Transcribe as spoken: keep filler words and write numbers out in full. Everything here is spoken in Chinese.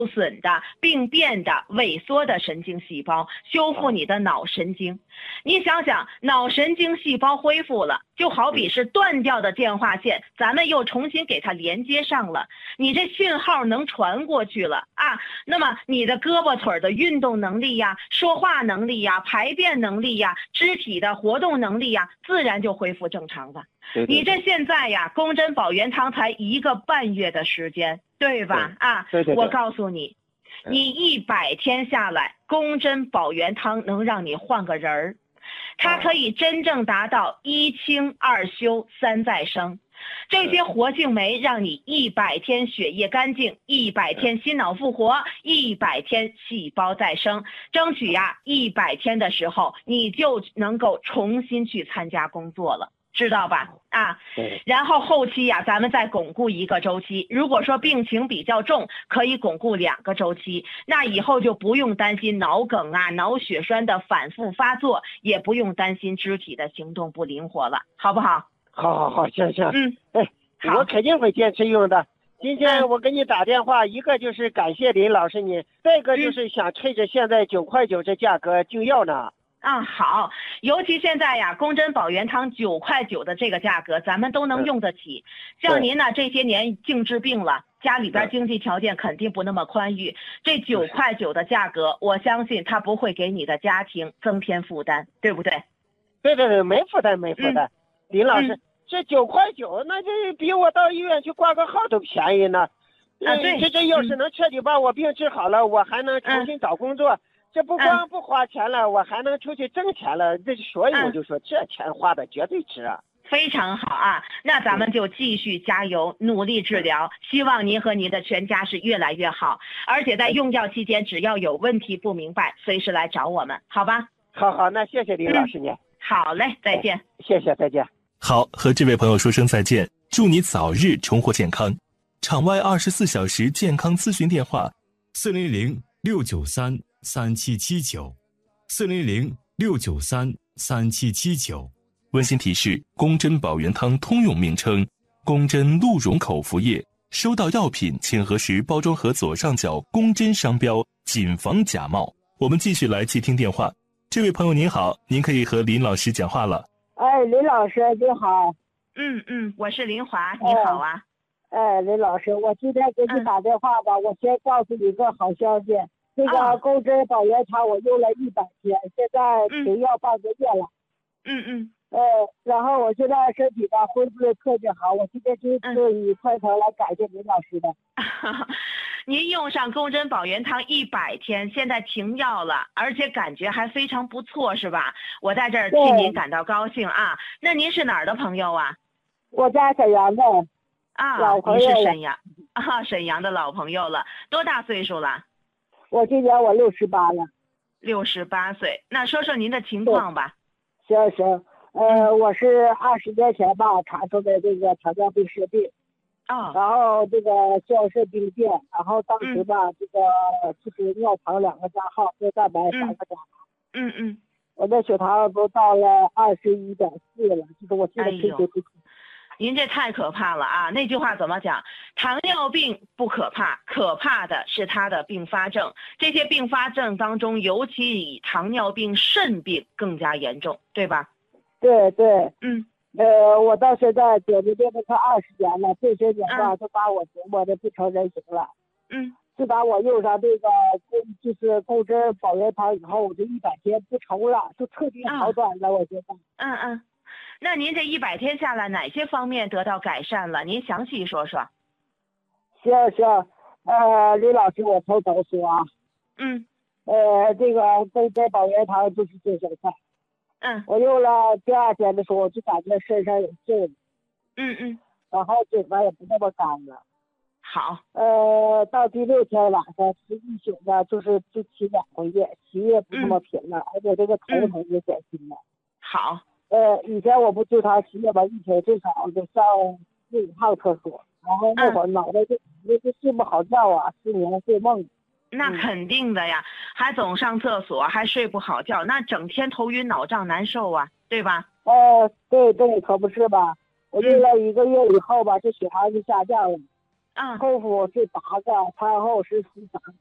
损的、病变的、萎缩的神经细胞，修复你的脑神经。你想想，脑神经细胞恢复了，就好比是断掉的电话线，咱们又重新给它连接上了，你这讯号能传过去了啊。那么你的胳膊腿的运动能力呀、说话能力呀、排便能力呀、肢体的活动能力呀，自然就恢复正常了。 对对对， 你这现在呀，宫针保元汤才一个半月的时间，对吧？ 对啊， 对对对我告诉你，你一百天下来，宫针保元汤能让你换个人儿，它可以真正达到一清二修三再生。这些活性酶让你一百天血液干净，一百天心脑复活，一百天细胞再生，争取呀一百天的时候你就能够重新去参加工作了。知道吧？啊，然后后期呀，咱们再巩固一个周期。如果说病情比较重，可以巩固两个周期。那以后就不用担心脑梗啊、脑血栓的反复发作，也不用担心肢体的行动不灵活了，好不好？ 好好好，行行， 嗯， 哎，我肯定会坚持用的。今天我给你打电话，一个就是感谢林老师你，再一个就是想趁着现在九块九这价格就要呢。 啊，好，尤其现在呀，宫针保元汤九块九的这个价格，咱们都能用得起。像您呢，这些年净治病了，家里边经济条件肯定不那么宽裕，这九块九的价格，我相信它不会给你的家庭增添负担，对不对？ 对对对，没负担，没负担。 嗯、 林老师， 嗯、 这九块九，那这比我到医院去挂个号都便宜呢。 啊，对， 这这要是能彻底把我病治好了，我还能重新找工作。嗯这不光不花钱了，嗯、我还能出去挣钱了，这所以我就说、嗯、这钱花的绝对值啊！ 非常好啊，那咱们就继续加油，嗯、努力治疗，希望您和您的全家是越来越好。而且在用药期间，只要有问题不明白，随时来找我们，好吧？ 好好，那谢谢林老师您、嗯。 好嘞，再见、哎。 谢谢，再见。 好，和这位朋友说声再见，祝你早日重获健康。场外二十四小时健康咨询电话： 四零零六九三。三七七九，四零零六九三三七七九。 温馨提示：宫针保元汤通用名称，宫针鹿茸口服液。收到药品请核实包装盒左上角宫针商标，谨防假冒。我们继续来接听电话。这位朋友您好，您可以和林老师讲话了。 哎，林老师你好。 嗯嗯，我是林华，你好啊。 哎，林老师，我今天给你打电话吧，嗯、我先告诉你一个好消息。这个宫针保元汤我用了一百天，现在停药半个月了。 嗯嗯。 呃，然后我现在身体吧恢复的特别好，我今天就是以快头来感谢林老师的。 您用上宫针保元汤一百天，现在停药了，而且感觉还非常不错，是吧？我在这儿替您感到高兴啊。那您是哪儿的朋友啊？ 我家沈阳的。 啊， 老朋友您是沈阳啊，沈阳的老朋友了，多大岁数了？ 我今年我六十八了， 六十八岁。那说说您的情况吧。 行行，呃，嗯、我是二十年前吧查出的这个糖尿病肾病， 哦， 然后这个酵肾病变，然后当时吧、嗯、这个就是尿糖两个加号，血蛋白三个加号， 嗯嗯， 我的血糖都到了二十一点四了，就是我现在退休不起。 您这太可怕了啊！那句话怎么讲？糖尿病不可怕，可怕的是它的并发症。这些并发症当中，尤其以糖尿病肾病更加严重，对吧？ 对对， 嗯， 呃，我到现在得的病都快二十年了，这些年吧、嗯、都把我折磨的不成人形了。 嗯， 自打我用上这个就是宫针保元汤以后，我这一百天不愁了，就彻底好转了。嗯、我觉得。 嗯嗯。那您这一百天下来，哪些方面得到改善了？您详细说说。 行行，呃，李老师，我从头说啊。 嗯。 呃，这个宫针保元汤就是精神菜。 嗯。 我用了第二天的时候，我就感觉身上有劲。 嗯嗯。 然后嘴巴也不那么干了。 好。 呃，到第六天晚上吃一宿呢，就是就起两回夜，起夜不那么频了，嗯、而且这个头疼也减轻了。 好。 呃，以前我不经常起夜吧，一天最少得上四五趟厕所，然后那会儿脑袋就就就睡不好觉啊，失眠睡梦。 那肯定的呀，嗯、还总上厕所，还睡不好觉，那整天头晕脑胀难受啊，对吧？ 呃，对对，可不是吧？我用了一个月以后吧，这血糖就下降了。 啊， 后腹是八个，餐后是十三。